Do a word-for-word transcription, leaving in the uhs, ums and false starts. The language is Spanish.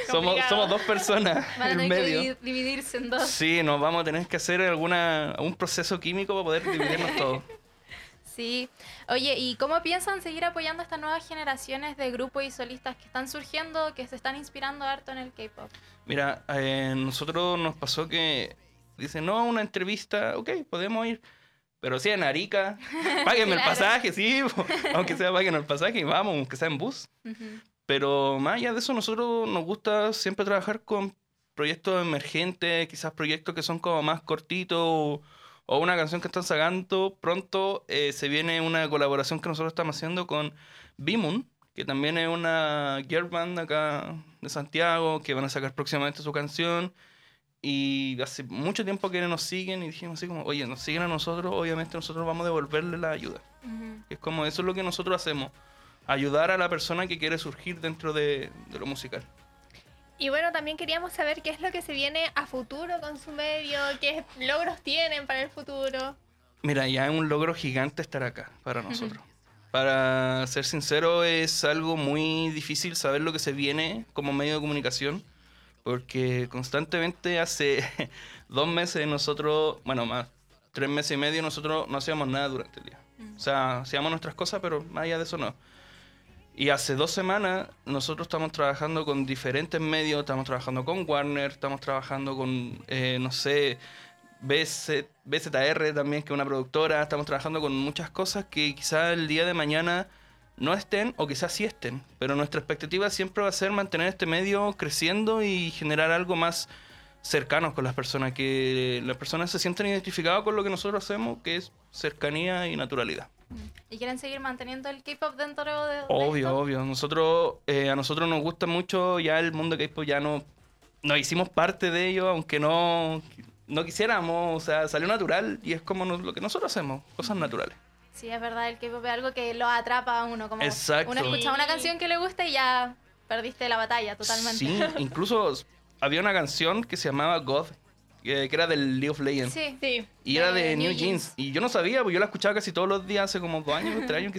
somos, somos dos personas Van a en tener medio. que divi- dividirse en dos. Sí, nos vamos a tener que hacer alguna un proceso químico para poder dividirnos todos. Sí. Oye, ¿y cómo piensan seguir apoyando a estas nuevas generaciones de grupos y solistas que están surgiendo, que se están inspirando harto en el K-pop? Mira, eh, nosotros nos pasó que dicen, no, una entrevista, ok, podemos ir. Pero sí, en Arica, páguenme Claro. el pasaje, sí, po, aunque sea paguen el pasaje y vamos, aunque sea en bus. Ujú. Pero más allá de eso, nosotros nos gusta siempre trabajar con proyectos emergentes, quizás proyectos que son como más cortitos o, o una canción que están sacando. Pronto eh, se viene una colaboración que nosotros estamos haciendo con B-Moon, que también es una girl band acá de Santiago, que van a sacar próximamente su canción. Y hace mucho tiempo que nos siguen y dijimos así como, oye, nos siguen a nosotros, obviamente nosotros vamos a devolverle la ayuda. Ujú. Es como eso es lo que nosotros hacemos, ayudar a la persona que quiere surgir dentro de, de lo musical. Y bueno, también queríamos saber qué es lo que se viene a futuro con su medio, qué logros tienen para el futuro. Mira, ya es un logro gigante estar acá para nosotros. Para ser sincero, es algo muy difícil saber lo que se viene como medio de comunicación, porque constantemente hace dos meses nosotros, bueno, más tres meses y medio nosotros no hacíamos nada durante el día. O sea, hacíamos nuestras cosas, pero más allá de eso no. Y hace dos semanas nosotros estamos trabajando con diferentes medios, estamos trabajando con Warner, estamos trabajando con, eh, no sé, B Z R también, que es una productora, estamos trabajando con muchas cosas que quizás el día de mañana no estén o quizás sí estén, pero nuestra expectativa siempre va a ser mantener este medio creciendo y generar algo más cercano con las personas, que las personas se sientan identificadas con lo que nosotros hacemos, que es cercanía y naturalidad. ¿Y quieren seguir manteniendo el K-pop dentro de, de Obvio, esto? obvio. Nosotros, eh, a nosotros nos gusta mucho ya el mundo K-pop, ya no, nos hicimos parte de ello, aunque no, no quisiéramos, o sea, salió natural y es como nos- lo que nosotros hacemos, cosas naturales. Sí, es verdad, el K-pop es algo que lo atrapa a uno. Como Exacto. uno escucha una canción que le gusta y ya perdiste la batalla totalmente. Sí, incluso había una canción que se llamaba God, que, que era del League of Legends. Sí. Sí. Y era de de New New Jeans. Jeans. Y yo no sabía, porque yo la escuchaba casi todos los días hace como dos años, tres años,